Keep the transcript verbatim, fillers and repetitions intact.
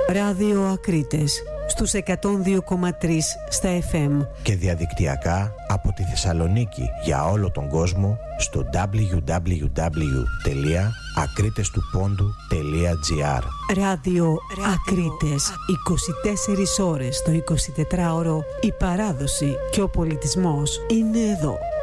Ράδιο Ακρίτες στους εκατόν δύο κόμμα τρία στα εφ εμ και διαδικτυακά από τη Θεσσαλονίκη για όλο τον κόσμο στο double-u double-u double-u τελεία ακρίτες του πόντου τελεία τζι άρ. Ράδιο Ακρίτες, είκοσι τέσσερις ώρες το εικοσιτετράωρο. Η παράδοση και ο πολιτισμός είναι εδώ.